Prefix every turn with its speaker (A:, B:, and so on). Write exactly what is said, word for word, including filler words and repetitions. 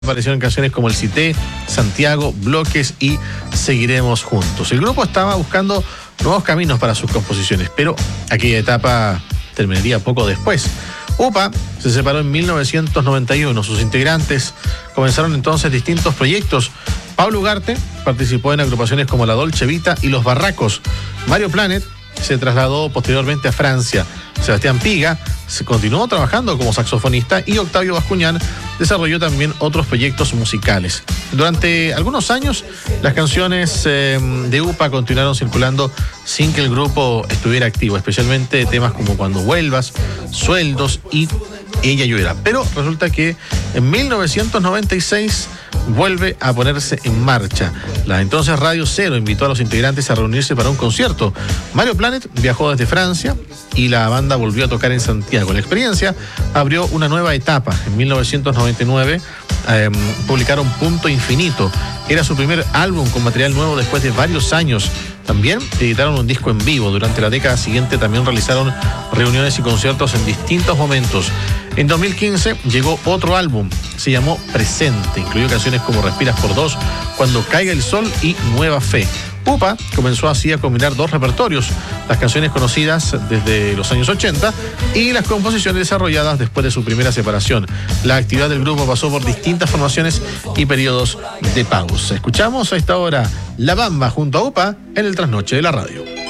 A: Aparecieron canciones como El Cité, Santiago, Bloques y Seguiremos Juntos. El grupo estaba buscando nuevos caminos para sus composiciones, pero aquella etapa terminaría poco después. UPA se separó en mil novecientos noventa y uno. Sus integrantes comenzaron entonces distintos proyectos. Pablo Ugarte participó en agrupaciones como La Dolce Vita y Los Barracos. Mario Planet se trasladó posteriormente a Francia. Sebastián Piga se continuó trabajando como saxofonista y Octavio Bascuñán desarrolló también otros proyectos musicales. Durante algunos años, las canciones eh, de UPA continuaron circulando sin que el grupo estuviera activo, especialmente temas como Cuando Vuelvas, Sueldos y Ella Llora. Pero resulta que en mil novecientos noventa y seis vuelve a ponerse en marcha. La entonces Radio Cero invitó a los integrantes a reunirse para un concierto. Mario Planet viajó desde Francia y la banda volvió a tocar en Santiago. La experiencia abrió una nueva etapa. En mil novecientos noventa y nueve eh, publicaron Punto Infinito. Era su primer álbum con material nuevo después de varios años. También editaron un disco en vivo. Durante la década siguiente también realizaron reuniones y conciertos en distintos momentos. En dos mil quince llegó otro álbum, se llamó Presente, incluyó canciones como Respiras por Dos, Cuando Caiga el Sol y Nueva Fe. UPA comenzó así a combinar dos repertorios, las canciones conocidas desde los años ochenta y las composiciones desarrolladas después de su primera separación. La actividad del grupo pasó por distintas formaciones y periodos de pausa. Escuchamos a esta hora La Bamba junto a UPA en el Trasnoche de la Radio.